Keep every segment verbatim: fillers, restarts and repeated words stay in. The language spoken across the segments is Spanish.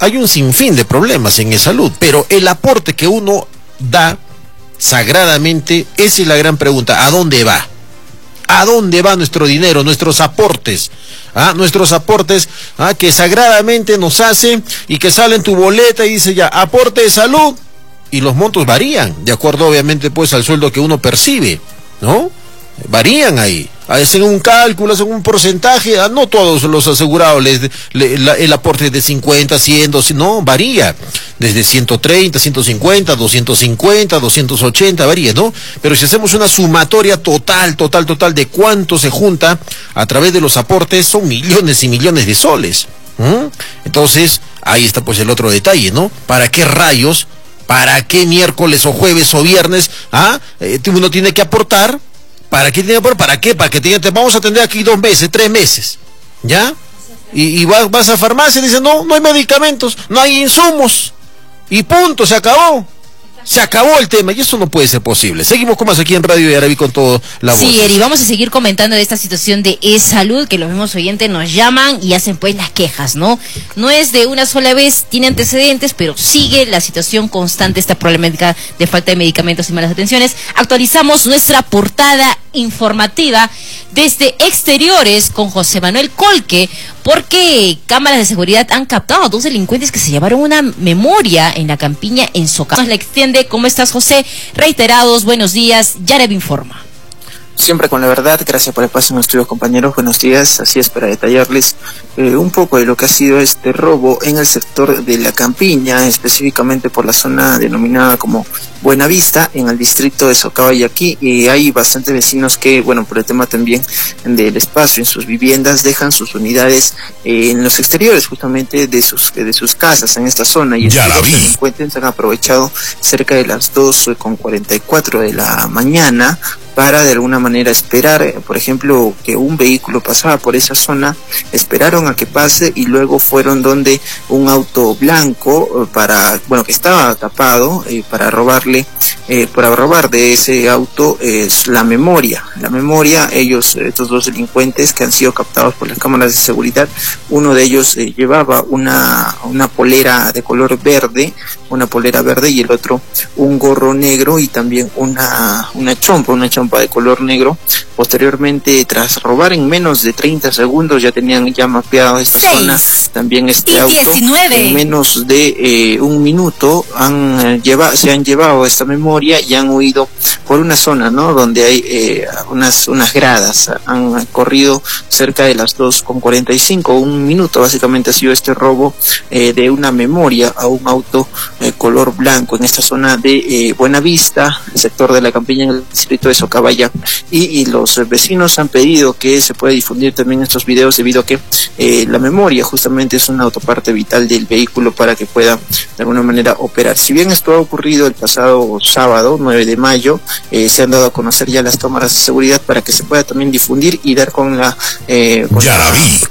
hay un sinfín de problemas en salud, pero el aporte que uno da sagradamente, esa es la gran pregunta, ¿a dónde va? ¿A dónde va nuestro dinero, nuestros aportes? ¿Ah? Nuestros aportes ¿ah? que sagradamente nos hacen y que sale en tu boleta y dice ya, aporte de salud, y los montos varían, de acuerdo obviamente pues al sueldo que uno percibe, ¿no? Varían ahí, hacen un cálculo, hacen un porcentaje, a no todos los asegurados les, le, la, el aporte es de cincuenta, cien, doscientos, no, varía, desde ciento treinta, ciento cincuenta, doscientos cincuenta, doscientos ochenta, varía, ¿no? Pero si hacemos una sumatoria total, total, total de cuánto se junta a través de los aportes, son millones y millones de soles. ¿Mm? Entonces, ahí está pues el otro detalle, ¿no? ¿Para qué rayos, para qué miércoles o jueves o viernes, ah, eh, uno tiene que aportar? ¿Para qué tiene que aportar? ¿Para qué? Para que te digan, te vamos a atender aquí dos meses, tres meses, ¿ya? Y, y vas, vas a farmacia y dicen, no, no hay medicamentos, no hay insumos, y punto, se acabó. Se acabó el tema y eso no puede ser posible. Seguimos con más aquí en Radio Yaraví con toda la voz. Sí, Eri, vamos a seguir comentando de esta situación de e-salud, que los mismos oyentes nos llaman y hacen pues las quejas, ¿no? No es de una sola vez, tiene antecedentes, pero sigue la situación constante, esta problemática de falta de medicamentos y malas atenciones. Actualizamos nuestra portada informativa desde exteriores con José Manuel Colque, porque cámaras de seguridad han captado a dos delincuentes que se llevaron una memoria en la campiña en Socavalla. Nos la extiende. ¿Cómo estás, José? Reiterados, buenos días, Yaraví informa. Siempre con la verdad, gracias por el paso en los estudios, compañeros, buenos días. Así es, para detallarles eh, un poco de lo que ha sido este robo en el sector de la campiña, específicamente por la zona denominada como Buenavista, en el distrito de Socavalla. Aquí y hay bastantes vecinos que, bueno, por el tema también del espacio en sus viviendas, dejan sus unidades eh, en los exteriores justamente de sus de sus casas en esta zona, y estos delincuentes han aprovechado cerca de las dos con cuarenta y cuatro de la mañana para de alguna manera esperar, por ejemplo, que un vehículo pasaba por esa zona, esperaron a que pase y luego fueron donde un auto blanco para, bueno, que estaba tapado eh, para robarle, eh, para robar de ese auto eh, la memoria, la memoria, ellos, estos dos delincuentes que han sido captados por las cámaras de seguridad, uno de ellos eh, llevaba una, una polera de color verde, una polera verde y el otro un gorro negro y también una, una chompa, una chompa de color negro. Posteriormente, tras robar en menos de treinta segundos, ya tenían ya mapeado esta Seis. zona, también este auto. diecinueve. En menos de eh, un minuto han eh, lleva, se han llevado esta memoria y han huido por una zona, ¿no? Donde hay eh, unas unas gradas. Han corrido cerca de las dos con cuarenta y cinco, un minuto básicamente ha sido este robo eh, de una memoria a un auto eh, color blanco en esta zona de eh, Buenavista, el sector de la campiña en el distrito de Socavalla, y, y los vecinos han pedido que se pueda difundir también estos videos debido a que eh, la memoria justamente es una autoparte vital del vehículo para que pueda de alguna manera operar. Si bien esto ha ocurrido el pasado sábado nueve de mayo, eh, se han dado a conocer ya las cámaras de seguridad para que se pueda también difundir y dar con la, eh, con la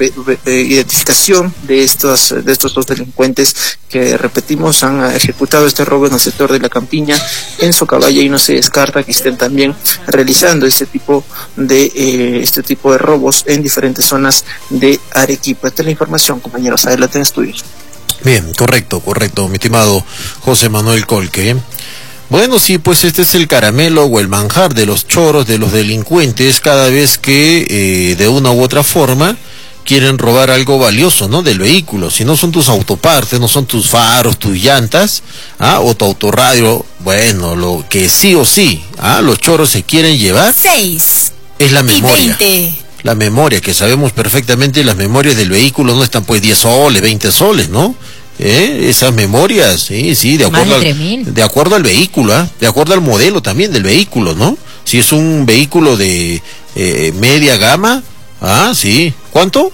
eh, identificación de estos, de estos dos delincuentes que, repetimos, han ejecutado este robo en el sector de la campiña en Socavalla, y no se descarta que estén también realizando este tipo de eh, este tipo de robos en diferentes zonas de Arequipa. Esta es la información, compañeros. Adelante en estudios. Bien, correcto, correcto, mi estimado José Manuel Colque. Bueno, sí, pues este es el caramelo o el manjar de los choros, de los delincuentes, cada vez que eh, de una u otra forma quieren robar algo valioso, ¿no? Del vehículo. Si no son tus autopartes, no son tus faros, tus llantas, ¿ah? O tu autorradio, bueno, lo que sí o sí, ¿ah? Los choros se quieren llevar. Seis. Es la memoria. Y veinte. La memoria, que sabemos perfectamente, las memorias del vehículo no están pues diez soles, veinte soles, ¿no? ¿Eh? Esas memorias, sí, sí, de acuerdo, de, al, de acuerdo al vehículo, ¿ah? De acuerdo al modelo también del vehículo, ¿no? Si es un vehículo de eh, media gama, ah, sí, ¿cuánto?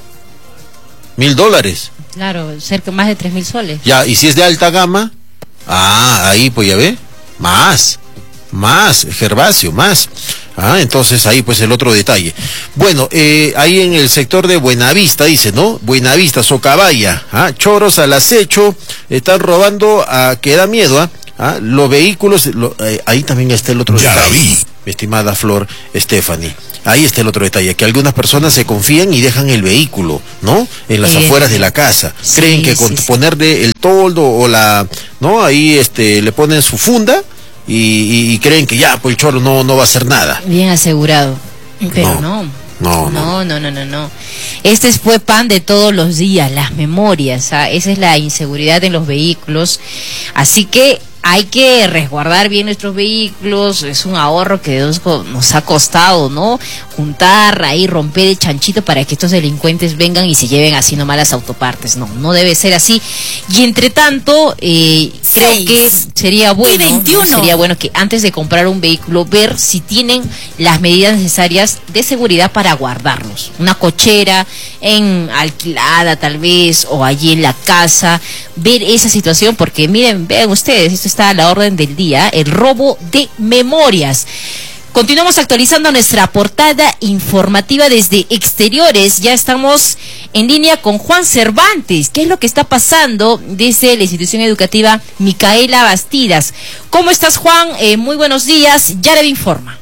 Mil dólares. Claro, cerca más de tres mil soles. Ya, y si es de alta gama, ah, ahí pues ya ve, más, más, Gervasio, más. Ah, entonces ahí pues el otro detalle. Bueno, eh, ahí en el sector de Buenavista, dice, ¿no? Buenavista, Socavalla, ah, choros al acecho, están robando, a que da miedo, ¿ah? Ah, los vehículos, lo, eh, ahí también está el otro detalle. mi estimada Flor Stephanie. Ahí está el otro detalle, que algunas personas se confían y dejan el vehículo, ¿no? En las Bien. afueras de la casa. Sí, Creen que con sí, sí. ponerle el toldo o la, ¿no? Ahí este le ponen su funda y, y, y creen que ya, pues el choro no, no va a hacer nada. Bien asegurado. Pero no. No, no. No, no, no, no, no. Este fue pan de todos los días, las memorias. ¿Ah? Esa es la inseguridad en los vehículos. Así que hay que resguardar bien nuestros vehículos. Es un ahorro que nos ha costado, ¿no? Juntar ahí, romper el chanchito para que estos delincuentes vengan y se lleven así nomás las autopartes. No, no debe ser así. Y entre tanto, eh, creo que sería bueno, sería bueno que antes de comprar un vehículo, ver si tienen las medidas necesarias de seguridad para guardarlos. Una cochera en alquilada tal vez, o allí en la casa, ver esa situación, porque miren, vean ustedes, esto está a la orden del día, el robo de memorias. Continuamos actualizando nuestra portada informativa desde exteriores. Ya estamos en línea con Juan Cervantes. ¿Qué es lo que está pasando desde la institución educativa Micaela Bastidas? ¿Cómo estás, Juan? Eh, muy buenos días. Ya le informa.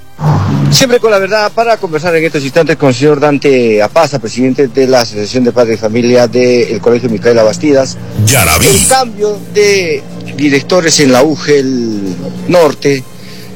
Siempre con la verdad, para conversar en estos instantes con el señor Dante Apaza, presidente de la Asociación de Padres y Familia del Colegio Micaela Bastidas. Ya la vi. El cambio de directores en la U G E L Norte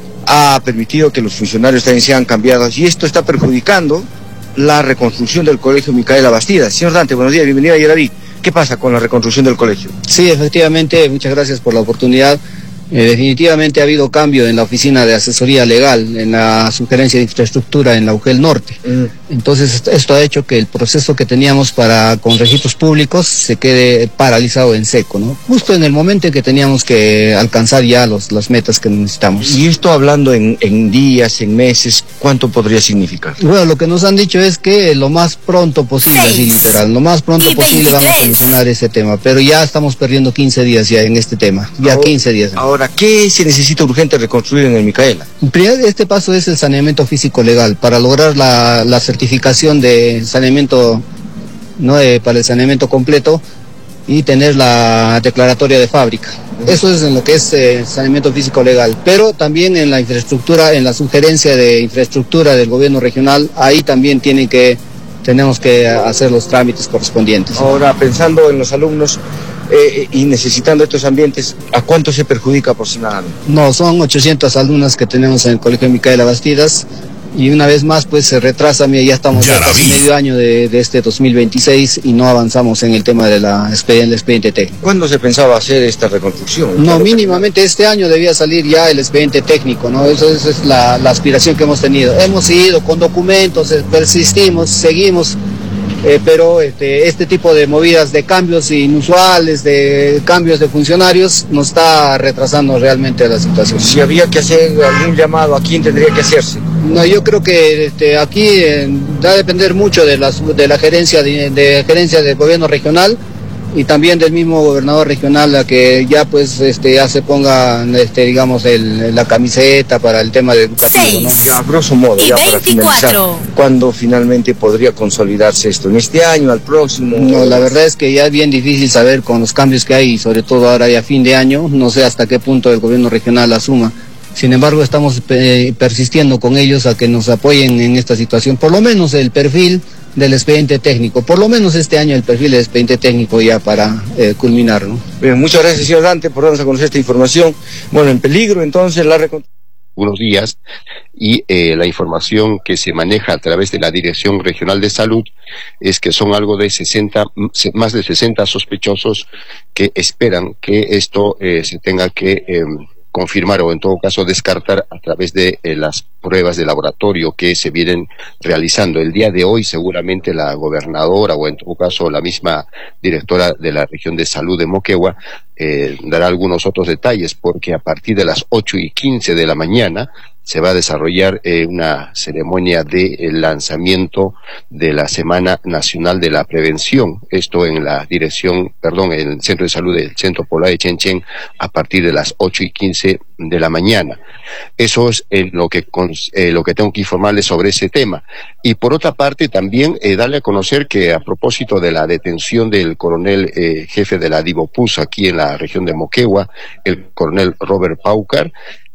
ha permitido que los funcionarios también sean cambiados, y esto está perjudicando la reconstrucción del Colegio Micaela Bastidas. Señor Dante, buenos días, bienvenido a Yaraví. ¿Qué pasa con la reconstrucción del colegio? Sí, efectivamente, muchas gracias por la oportunidad. Eh, definitivamente ha habido cambio en la oficina de asesoría legal, en la sugerencia de infraestructura en la U G E L Norte. Mm. Entonces esto ha hecho que el proceso que teníamos para con registros públicos se quede paralizado en seco, ¿no? Justo en el momento en que teníamos que alcanzar ya los, las metas que necesitamos. Y esto hablando en, en días, en meses, ¿cuánto podría significar? Bueno, lo que nos han dicho es que lo más pronto posible, así literal, lo más pronto posible vamos a solucionar ese tema, pero ya estamos perdiendo quince días ya en este tema, ya ahora, quince días. Ahora, Ahora, ¿qué se necesita urgente reconstruir en el Micaela? Este paso es el saneamiento físico-legal para lograr la, la certificación de saneamiento, ¿no? de, para el saneamiento completo y tener la declaratoria de fábrica. Eso es en lo que es eh, saneamiento físico-legal, pero también en la infraestructura, en la sugerencia de infraestructura del gobierno regional, ahí también tienen que, tenemos que hacer los trámites correspondientes. Ahora, pensando en los alumnos, Eh, y necesitando estos ambientes, ¿a cuánto se perjudica aproximadamente? No, son ochocientas alumnas que tenemos en el Colegio Micaela Bastidas, y una vez más pues se retrasa, mira, ya estamos ya casi medio año de, de este dos mil veintiséis y no avanzamos en el tema de la expediente, expediente técnico. ¿Cuándo se pensaba hacer esta reconstrucción? No, mínimamente este año debía salir ya el expediente técnico, ¿no? Eso, esa es la, la aspiración que hemos tenido. Hemos ido con documentos, persistimos, seguimos. Eh, pero este, este tipo de movidas de cambios inusuales, de cambios de funcionarios, nos está retrasando realmente la situación. Si había que hacer algún llamado, ¿a quién tendría que hacerse? No, yo creo que este, aquí eh, va a depender mucho de, las, de la gerencia de, de gerencia del gobierno regional y también del mismo gobernador regional, a que ya pues este ya se ponga este digamos el, la camiseta para el tema de educativo, ¿no? Ya, a grosso modo, ya para finalizar, ¿cuándo finalmente podría consolidarse esto? ¿En este año, al próximo? No, la verdad es que ya es bien difícil saber con los cambios que hay, sobre todo ahora ya fin de año, no sé hasta qué punto el gobierno regional asuma. Sin embargo, estamos eh, persistiendo con ellos a que nos apoyen en esta situación, por lo menos el perfil del expediente técnico, por lo menos este año el perfil del expediente técnico ya para eh, culminar, ¿no? Bien, muchas gracias, señor Dante, por darnos a conocer esta información. Bueno, en peligro entonces la reconstrucción. Unos días, y eh, la información que se maneja a través de la Dirección Regional de Salud es que son algo de sesenta, más de sesenta sospechosos que esperan que esto eh, se tenga que eh, confirmar o en todo caso descartar a través de eh, las pruebas de laboratorio que se vienen realizando. El día de hoy seguramente la gobernadora o en todo caso la misma directora de la región de salud de Moquegua eh, dará algunos otros detalles, porque a partir de las ocho y quince de la mañana se va a desarrollar eh, una ceremonia de eh, lanzamiento de la Semana Nacional de la Prevención, esto en la dirección, perdón, en el Centro de Salud del Centro Poblado de Chenchen a partir de las ocho y quince de la mañana. Eso es eh, lo que con, eh, lo que tengo que informarles sobre ese tema. Y por otra parte también eh, darle a conocer que a propósito de la detención del coronel eh, jefe de la Divopus aquí en la región de Moquegua, el coronel Robert Paucar,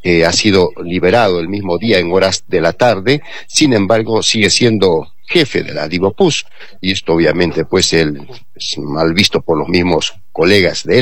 eh, ha sido liberado el mismo día en horas de la tarde, sin embargo sigue siendo jefe de la Divopus, y esto obviamente pues él es mal visto por los mismos colegas de él.